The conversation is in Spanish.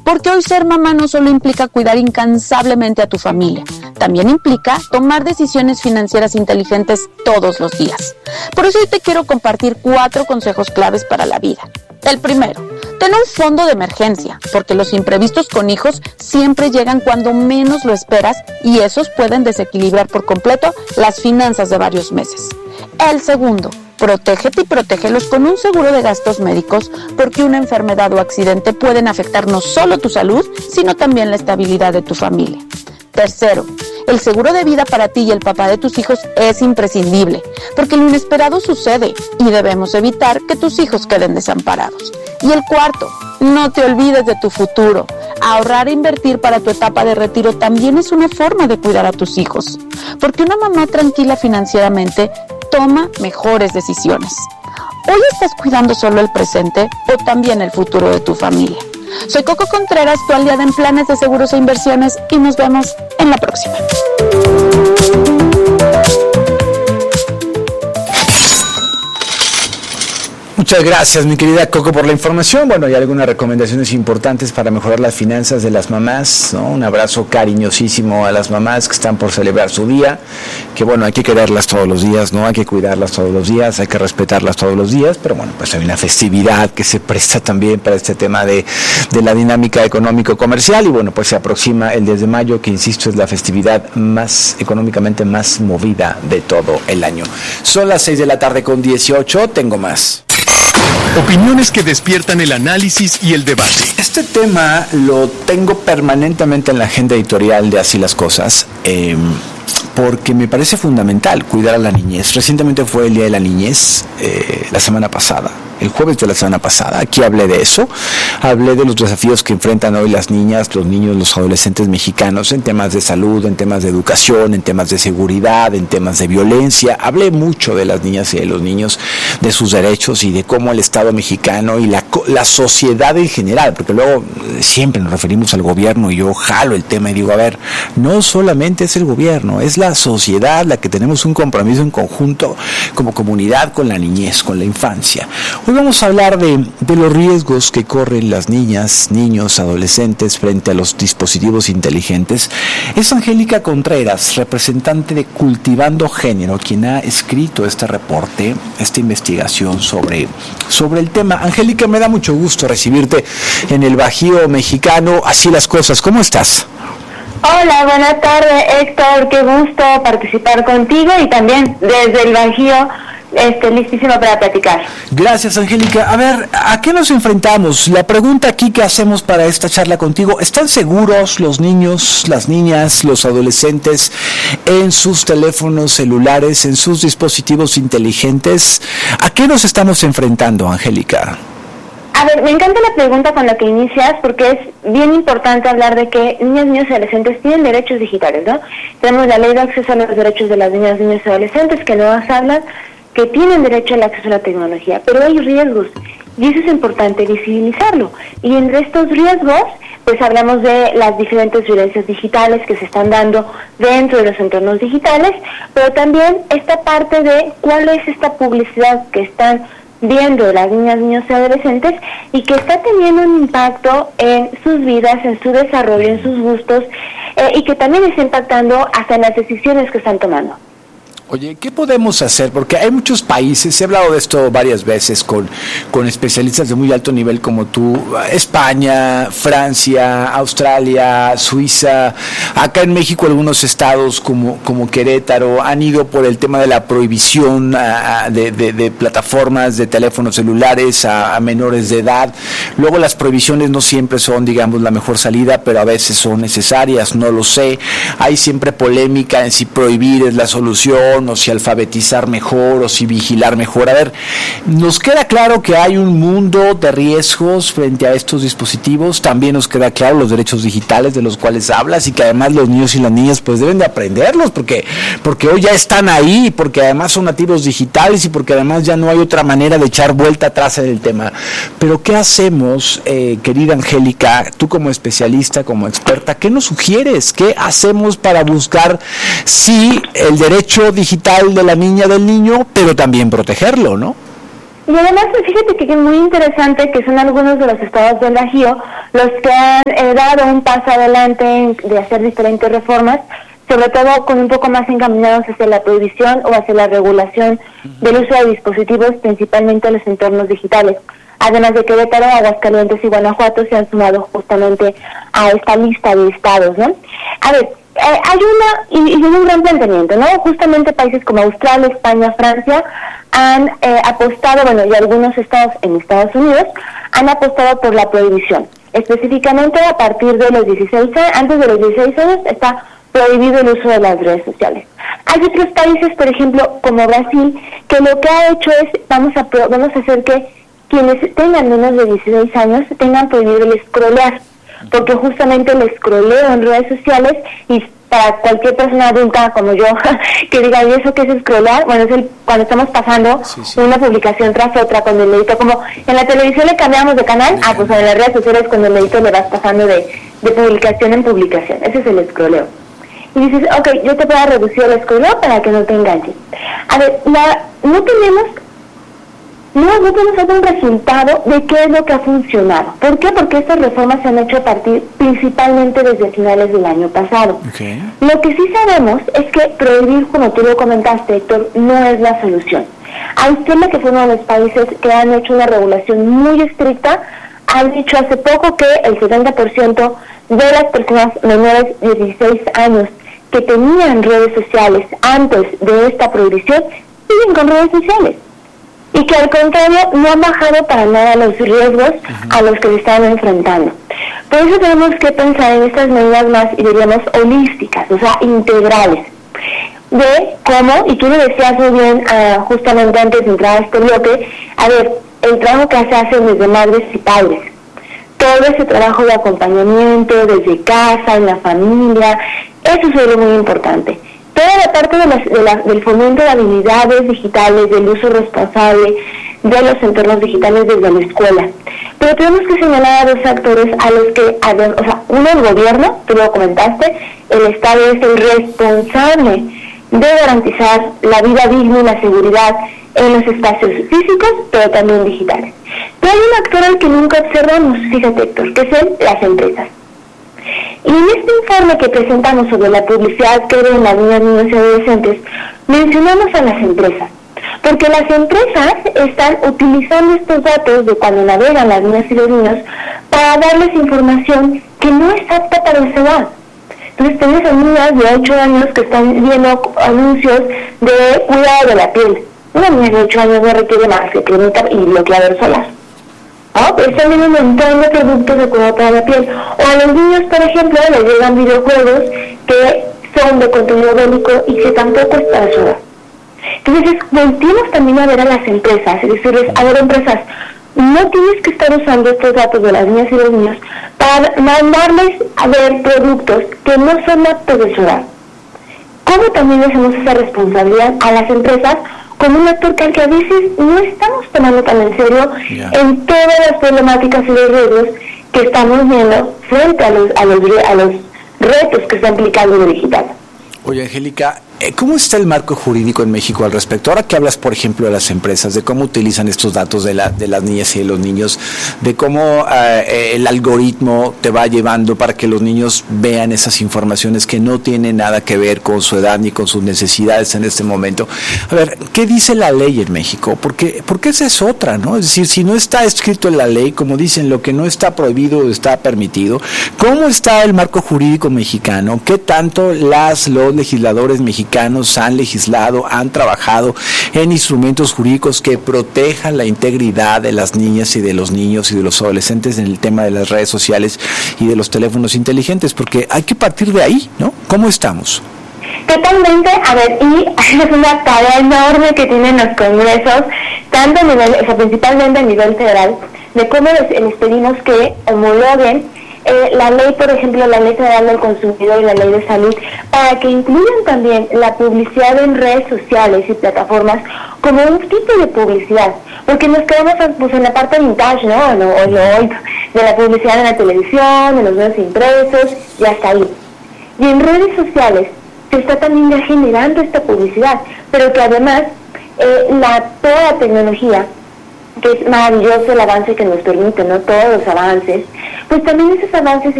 Porque hoy ser mamá no solo implica cuidar incansablemente a tu familia, también implica tomar decisiones financieras inteligentes todos los días. Por eso hoy te quiero compartir 4 consejos claves para la vida. El primero, ten un fondo de emergencia, porque los imprevistos con hijos siempre llegan cuando menos lo esperas y esos pueden desequilibrar por completo las finanzas de varios meses. El segundo, protégete y protégelos con un seguro de gastos médicos, porque una enfermedad o accidente pueden afectar no solo tu salud, sino también la estabilidad de tu familia. Tercero, el seguro de vida para ti y el papá de tus hijos es imprescindible, porque lo inesperado sucede y debemos evitar que tus hijos queden desamparados. Y el cuarto, no te olvides de tu futuro. Ahorrar e invertir para tu etapa de retiro también es una forma de cuidar a tus hijos, porque una mamá tranquila financieramente toma mejores decisiones. ¿Hoy estás cuidando solo el presente o también el futuro de tu familia? Soy Coco Contreras, tu aliada en planes de seguros e inversiones, y nos vemos en la próxima. Muchas gracias, mi querida Coco, por la información. Bueno, hay algunas recomendaciones importantes para mejorar las finanzas de las mamás, ¿no? Un abrazo cariñosísimo a las mamás que están por celebrar su día, que bueno, hay que quererlas todos los días, ¿no? Hay que cuidarlas todos los días, hay que respetarlas todos los días, pero bueno, pues hay una festividad que se presta también para este tema de la dinámica económico-comercial, y bueno, pues se aproxima el 10 de mayo, que insisto, es la festividad más económicamente más movida de todo el año. Son las 6:18 p.m, tengo más. Opiniones que despiertan el análisis y el debate. Este tema lo tengo permanentemente en la agenda editorial de Así las Cosas, porque me parece fundamental cuidar a la niñez. Recientemente fue el Día de la Niñez, la semana pasada, el jueves de la semana pasada. Aquí hablé de eso, hablé de los desafíos que enfrentan hoy las niñas, los niños, los adolescentes mexicanos en temas de salud, en temas de educación, en temas de seguridad, en temas de violencia. Hablé mucho de las niñas y de los niños, de sus derechos y de cómo el Estado mexicano y la sociedad en general, porque luego siempre nos referimos al gobierno y yo jalo el tema y digo, a ver, no solamente es el gobierno, es la sociedad la que tenemos un compromiso en conjunto como comunidad con la niñez, con la infancia. Hoy vamos a hablar de los riesgos que corren las niñas, niños, adolescentes frente a los dispositivos inteligentes. Es Angélica Contreras, representante de Cultivando Género, quien ha escrito este reporte, esta investigación sobre el tema. Angélica, me da mucho gusto recibirte en el Bajío mexicano. Así las cosas, ¿cómo estás? Hola, buenas tardes, Héctor, qué gusto participar contigo y también desde el Bajío, listísima para platicar. Gracias, Angélica. A ver, ¿a qué nos enfrentamos? La pregunta aquí que hacemos para esta charla contigo, ¿están seguros los niños, las niñas, los adolescentes en sus teléfonos celulares, en sus dispositivos inteligentes? ¿A qué nos estamos enfrentando, Angélica? A ver, me encanta la pregunta con la que inicias, porque es bien importante hablar de que niñas, niños y adolescentes tienen derechos digitales, ¿no? Tenemos la ley de acceso a los derechos de las niñas, niños y adolescentes que nos hablan que tienen derecho al acceso a la tecnología, pero hay riesgos, y eso es importante visibilizarlo. Y entre estos riesgos, pues hablamos de las diferentes violencias digitales que se están dando dentro de los entornos digitales, pero también esta parte de cuál es esta publicidad que están viendo las niñas, niños y adolescentes y que está teniendo un impacto en sus vidas, en su desarrollo, en sus gustos, y que también está impactando hasta en las decisiones que están tomando. Oye, ¿qué podemos hacer? Porque hay muchos países, he hablado de esto varias veces con especialistas de muy alto nivel como tú, España, Francia, Australia, Suiza, acá en México algunos estados como Querétaro han ido por el tema de la prohibición de plataformas de teléfonos celulares a menores de edad. Luego las prohibiciones no siempre son, digamos, la mejor salida, pero a veces son necesarias, no lo sé. Hay siempre polémica en si prohibir es la solución, o si alfabetizar mejor, o si vigilar mejor. A ver, nos queda claro que hay un mundo de riesgos frente a estos dispositivos. También nos queda claro los derechos digitales de los cuales hablas y que además los niños y las niñas pues deben de aprenderlos porque hoy ya están ahí, porque además son nativos digitales y porque además ya no hay otra manera de echar vuelta atrás en el tema. Pero ¿qué hacemos, querida Angélica, tú como especialista, como experta, qué nos sugieres? ¿Qué hacemos para buscar sí el derecho digital de la niña, del niño, pero también protegerlo, ¿no? Y además, fíjate que es muy interesante que son algunos de los estados del Bajío los que han dado un paso adelante de hacer diferentes reformas, sobre todo con un poco más encaminados hacia la prohibición o hacia la regulación del uso de dispositivos, principalmente en los entornos digitales. Además de Querétaro, Aguascalientes y Guanajuato se han sumado justamente a esta lista de estados, ¿no? A ver, hay un gran planteamiento, ¿no? Justamente países como Australia, España, Francia han apostado, bueno, y algunos estados en Estados Unidos han apostado por la prohibición. Específicamente a partir de los 16 años, antes de los 16 años está prohibido el uso de las redes sociales. Hay otros países, por ejemplo, como Brasil, que lo que ha hecho es, vamos a hacer que quienes tengan menos de 16 años tengan prohibido el scrollear, porque justamente el scrolleo en redes sociales, y para cualquier persona adulta como yo, que diga, ¿y eso qué es scrollear? Bueno, es cuando estamos pasando una publicación tras otra con el dedito, como en la televisión le cambiamos de canal, pues en las redes sociales con el dedito le vas pasando de publicación en publicación. Ese es el scrolleo. Y dices, ok, yo te puedo reducir el scrolleo para que no te enganches. A ver, no tenemos un resultado de qué es lo que ha funcionado. ¿Por qué? Porque estas reformas se han hecho a partir principalmente desde finales del año pasado. Okay. Lo que sí sabemos es que prohibir, como tú lo comentaste, Héctor, no es la solución. Australia, que fue uno de los países que han hecho una regulación muy estricta, han dicho hace poco que el 70% de las personas menores de 16 años que tenían redes sociales antes de esta prohibición siguen con redes sociales. Y que al contrario no han bajado para nada los riesgos a los que se están enfrentando. Por eso tenemos que pensar en estas medidas más, diríamos, holísticas, o sea, integrales, de cómo, y tú lo decías muy bien justamente antes de entrar a este bloque, a ver, el trabajo que se hace desde madres y padres, todo ese trabajo de acompañamiento desde casa, en la familia, eso es algo muy importante. Toda la parte del fomento de habilidades digitales, del uso responsable de los entornos digitales desde la escuela. Pero tenemos que señalar a dos actores a los que, o sea, uno el gobierno, tú lo comentaste, el Estado es el responsable de garantizar la vida digna y la seguridad en los espacios físicos, pero también digitales. Pero hay un actor al que nunca observamos, fíjate Héctor, que son las empresas. Y en este informe que presentamos sobre la publicidad que ven las niñas, niños y adolescentes, mencionamos a las empresas, porque las empresas están utilizando estos datos de cuando navegan las niñas y los niños para darles información que no es apta para esa edad. Entonces tienes a niñas de 8 años que están viendo anuncios de cuidado de la piel. Una niña de 8 años no requiere más que cremita y bloqueador solar. Pero también un montón de productos de cuidado para la piel. O a los niños, por ejemplo, les llegan videojuegos que son de contenido bélico y que tampoco es para su edad. Entonces, volvemos también a ver a las empresas, es decirles, a ver, empresas, no tienes que estar usando estos datos de las niñas y los niños para mandarles a ver productos que no son aptos de su edad. ¿Cómo también hacemos esa responsabilidad a las empresas como un actor que a veces no estamos tomando tan en serio en todas las problemáticas y los riesgos que estamos viendo frente a los retos que está implicando lo digital? Oye, Angélica, ¿cómo está el marco jurídico en México al respecto? Ahora que hablas, por ejemplo, de las empresas, de cómo utilizan estos datos de las niñas y de los niños, de cómo el algoritmo te va llevando para que los niños vean esas informaciones que no tienen nada que ver con su edad ni con sus necesidades en este momento. A ver, ¿qué dice la ley en México? Porque esa es otra, ¿no? Es decir, si no está escrito en la ley, como dicen, lo que no está prohibido está permitido. ¿Cómo está el marco jurídico mexicano? ¿Qué tanto los legisladores mexicanos han legislado, han trabajado en instrumentos jurídicos que protejan la integridad de las niñas y de los niños y de los adolescentes en el tema de las redes sociales y de los teléfonos inteligentes? Porque hay que partir de ahí, ¿no? ¿Cómo estamos? Totalmente, a ver, y es una tarea enorme que tienen los congresos, tanto a nivel, o sea, principalmente a nivel federal, de cómo les pedimos que homologuen la ley, por ejemplo, la Ley Federal del Consumidor y la Ley de Salud, para que incluyan también la publicidad en redes sociales y plataformas como un tipo de publicidad, porque nos quedamos pues, en la parte vintage, ¿no? O de la publicidad en la televisión, en los medios impresos, y hasta ahí. Y en redes sociales se está también ya generando esta publicidad, pero que además toda la tecnología que es maravilloso el avance que nos permite, ¿no? Todos los avances, pues también esos avances